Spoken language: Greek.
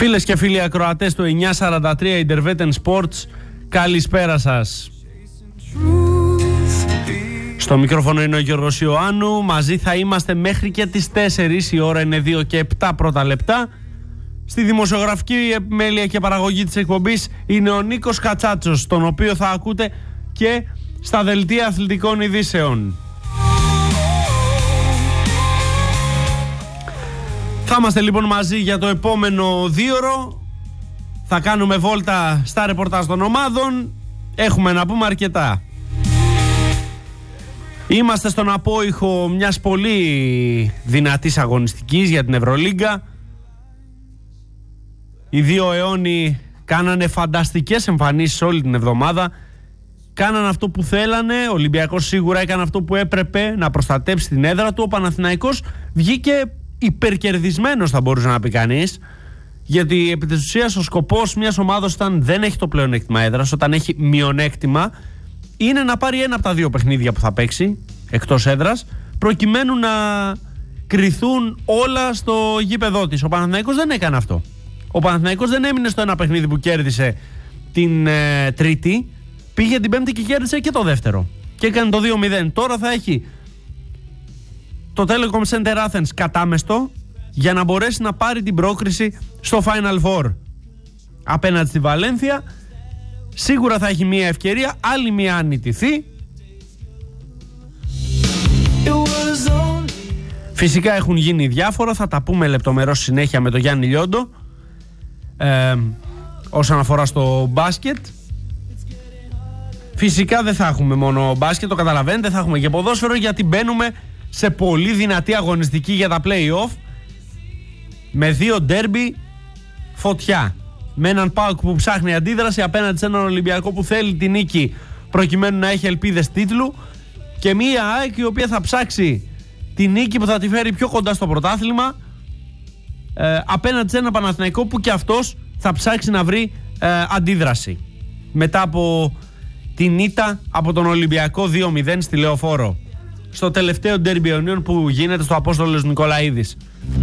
Φίλες και φίλοι ακροατές του 943 Interveten Sports, καλησπέρα σας. Στο μικρόφωνο είναι ο Γιώργος Ιωάννου. Μαζί θα είμαστε μέχρι και τις 4. Η ώρα είναι 2 και 7 πρώτα λεπτά. Στη δημοσιογραφική επιμέλεια και παραγωγή της εκπομπής είναι ο Νίκος Κατσάτσος, τον οποίο θα ακούτε και στα δελτία αθλητικών ειδήσεων. Θα είμαστε λοιπόν μαζί για το επόμενο 2ωρο. Θα κάνουμε βόλτα στα ρεπορτάζ των ομάδων. Έχουμε να πούμε αρκετά. Είμαστε στον απόϊχο μιας πολύ δυνατής αγωνιστικής για την Ευρωλίγκα. Οι δύο αιώνιοι κάνανε φανταστικές εμφανίσεις όλη την εβδομάδα. Κάνανε αυτό που θέλανε. Ο Ολυμπιακός σίγουρα έκανε αυτό που έπρεπε, να προστατέψει την έδρα του. Ο Παναθηναϊκός βγήκε υπερκερδισμένος, θα μπορούσε να πει κανείς. Γιατί επί της ουσίας ο σκοπός μιας ομάδας, όταν δεν έχει το πλεονέκτημα έδρας, όταν έχει μειονέκτημα, είναι να πάρει ένα από τα δύο παιχνίδια που θα παίξει εκτός έδρας, προκειμένου να κριθούν όλα στο γήπεδό της. Ο Παναθηναϊκός δεν έκανε αυτό. Ο Παναθηναϊκός δεν έμεινε στο ένα παιχνίδι που κέρδισε την Τρίτη, πήγε την Πέμπτη και κέρδισε και το δεύτερο. Και έκανε το 2-0. Τώρα θα έχει το Telecom Center Athens κατάμεστο για να μπορέσει να πάρει την πρόκριση στο Final Four. Απέναντι στη Βαλένθια σίγουρα θα έχει μία ευκαιρία, άλλη μία αν νητηθεί. Φυσικά έχουν γίνει διάφορα, θα τα πούμε λεπτομερώς συνέχεια με τον Γιάννη Λιόντο όσον αφορά στο μπάσκετ. Φυσικά δεν θα έχουμε μόνο μπάσκετ, το καταλαβαίνετε, θα έχουμε και ποδόσφαιρο, γιατί μπαίνουμε σε πολύ δυνατή αγωνιστική για τα play-off με δύο ντέρμπι φωτιά. Με έναν ΠΑΟΚ που ψάχνει αντίδραση απέναντι σε έναν Ολυμπιακό που θέλει την νίκη προκειμένου να έχει ελπίδες τίτλου, και μία ΑΕΚ η οποία θα ψάξει την νίκη που θα τη φέρει πιο κοντά στο πρωτάθλημα απέναντι σε ένα Παναθηναϊκό που και αυτός θα ψάξει να βρει αντίδραση μετά από την ήττα από τον Ολυμπιακό 2-0 στη Λεωφόρο, στο τελευταίο ντέρμπι αιωνίων που γίνεται στο Απόστολος Νικολαίδης.